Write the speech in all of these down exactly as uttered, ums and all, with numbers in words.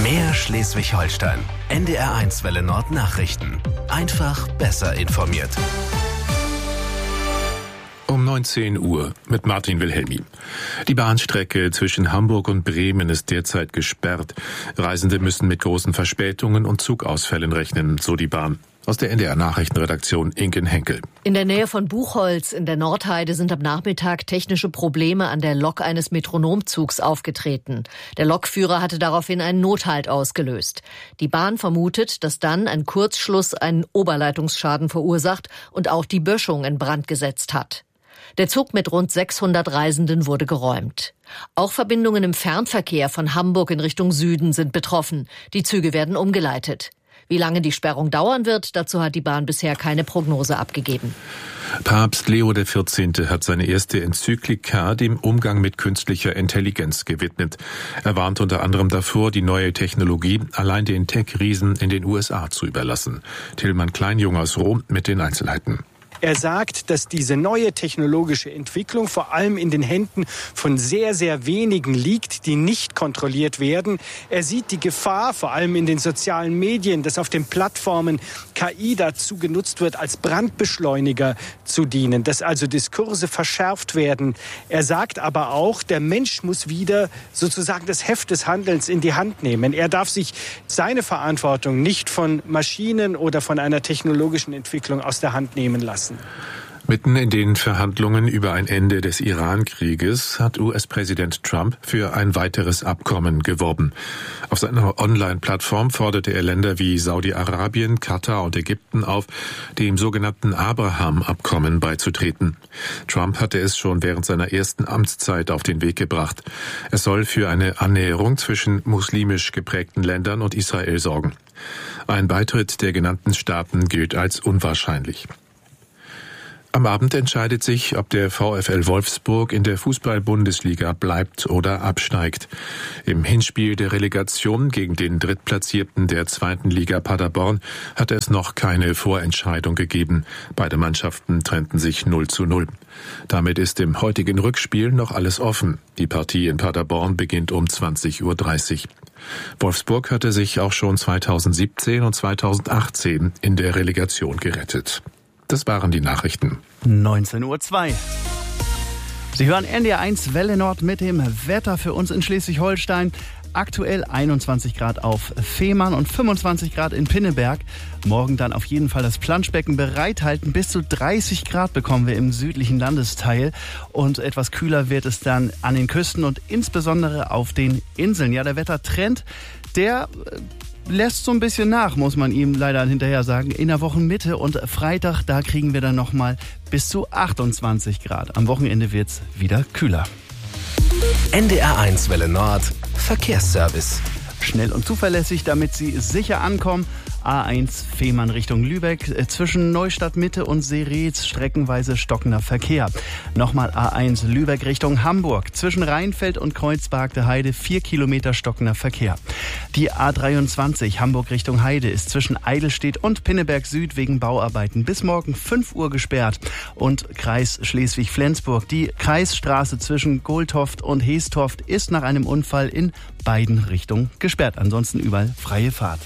Mehr Schleswig-Holstein. N D R eins Welle Nord Nachrichten. Einfach besser informiert. Um neunzehn Uhr mit Martin Wilhelmi. Die Bahnstrecke zwischen Hamburg und Bremen ist derzeit gesperrt. Reisende müssen mit großen Verspätungen und Zugausfällen rechnen, so die Bahn. Aus der N D R-Nachrichtenredaktion Inken Henkel. In der Nähe von Buchholz in der Nordheide sind am Nachmittag technische Probleme an der Lok eines Metronomzugs aufgetreten. Der Lokführer hatte daraufhin einen Nothalt ausgelöst. Die Bahn vermutet, dass dann ein Kurzschluss einen Oberleitungsschaden verursacht und auch die Böschung in Brand gesetzt hat. Der Zug mit rund sechshundert Reisenden wurde geräumt. Auch Verbindungen im Fernverkehr von Hamburg in Richtung Süden sind betroffen. Die Züge werden umgeleitet. Wie lange die Sperrung dauern wird, dazu hat die Bahn bisher keine Prognose abgegeben. Papst Leo der vierzehnte hat seine erste Enzyklika dem Umgang mit künstlicher Intelligenz gewidmet. Er warnt unter anderem davor, die neue Technologie allein den Tech-Riesen in den U S A zu überlassen. Tillmann Kleinjung aus Rom mit den Einzelheiten. Er sagt, dass diese neue technologische Entwicklung vor allem in den Händen von sehr, sehr wenigen liegt, die nicht kontrolliert werden. Er sieht die Gefahr, vor allem in den sozialen Medien, dass auf den Plattformen K I dazu genutzt wird, als Brandbeschleuniger zu dienen, dass also Diskurse verschärft werden. Er sagt aber auch, der Mensch muss wieder sozusagen das Heft des Handelns in die Hand nehmen. Er darf sich seine Verantwortung nicht von Maschinen oder von einer technologischen Entwicklung aus der Hand nehmen lassen. Mitten in den Verhandlungen über ein Ende des Iran-Krieges hat U S-Präsident Trump für ein weiteres Abkommen geworben. Auf seiner Online-Plattform forderte er Länder wie Saudi-Arabien, Katar und Ägypten auf, dem sogenannten Abraham-Abkommen beizutreten. Trump hatte es schon während seiner ersten Amtszeit auf den Weg gebracht. Es soll für eine Annäherung zwischen muslimisch geprägten Ländern und Israel sorgen. Ein Beitritt der genannten Staaten gilt als unwahrscheinlich. Am Abend entscheidet sich, ob der VfL Wolfsburg in der Fußball-Bundesliga bleibt oder absteigt. Im Hinspiel der Relegation gegen den Drittplatzierten der zweiten Liga Paderborn hatte es noch keine Vorentscheidung gegeben. Beide Mannschaften trennten sich null zu null. Damit ist im heutigen Rückspiel noch alles offen. Die Partie in Paderborn beginnt um zwanzig Uhr dreißig. Wolfsburg hatte sich auch schon zweitausendsiebzehn und zweitausendachtzehn in der Relegation gerettet. Das waren die Nachrichten. neunzehn Uhr zwei. Sie hören N D R eins Welle Nord mit dem Wetter für uns in Schleswig-Holstein. Aktuell einundzwanzig Grad auf Fehmarn und fünfundzwanzig Grad in Pinneberg. Morgen dann auf jeden Fall das Planschbecken bereithalten. Bis zu dreißig Grad bekommen wir im südlichen Landesteil. Und etwas kühler wird es dann an den Küsten und insbesondere auf den Inseln. Ja, der Wettertrend, der lässt so ein bisschen nach, muss man ihm leider hinterher sagen. In der Wochenmitte und Freitag, da kriegen wir dann nochmal bis zu achtundzwanzig Grad. Am Wochenende wird's wieder kühler. N D R eins Welle Nord Verkehrsservice. Schnell und zuverlässig, damit Sie sicher ankommen. A eins Fehmarn Richtung Lübeck, zwischen Neustadt Mitte und Seretz streckenweise stockender Verkehr. Nochmal A eins Lübeck Richtung Hamburg, zwischen Rheinfeld und Kreuzberg der Heide vier Kilometer stockender Verkehr. Die A dreiundzwanzig Hamburg Richtung Heide ist zwischen Eidelstedt und Pinneberg Süd wegen Bauarbeiten bis morgen fünf Uhr gesperrt. Und Kreis Schleswig-Flensburg, die Kreisstraße zwischen Gohltoft und Heestoft ist nach einem Unfall in beiden Richtungen gesperrt. Ansonsten überall freie Fahrt.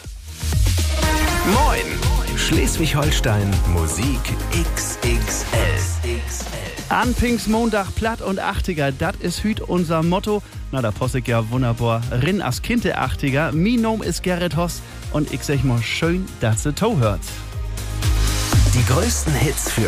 Moin! Schleswig-Holstein Musik X X L. An Pfingstmontag platt und achtiger, das ist hüt unser Motto. Na, da posse ich ja wunderbar. Rin as Kinte achtiger, mi nom is Gerrit Hoss und ich sag mal schön, dass se to hört. Die größten Hits für